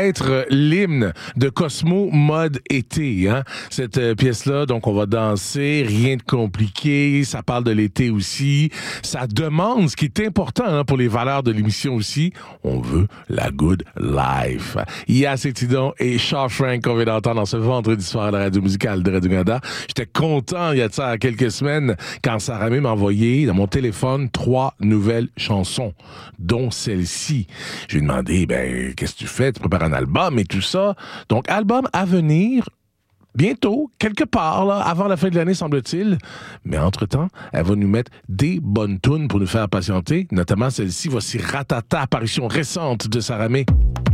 être l'hymne de Cosmo mode été. Hein? Cette pièce-là, donc on va danser, rien de compliqué, ça parle de l'été aussi, ça demande, ce qui est important hein, pour les valeurs de l'émission aussi, on veut la good life. Il y a Cétidon et Shaw Frank qu'on vient d'entendre dans ce vendredi soir à la radio musicale de Radio-Canada. J'étais content il y a de ça quelques semaines quand Sarah May m'a envoyé dans mon téléphone 3 nouvelles chansons, dont celle-ci. Je lui ai demandé, qu'est-ce que tu fais? Tu prépares un album et tout ça. Donc, album à venir bientôt, quelque part, là, avant la fin de l'année, semble-t-il. Mais entre-temps, elle va nous mettre des bonnes tunes pour nous faire patienter, notamment celle-ci. Voici Ratata, apparition récente de Sarah May.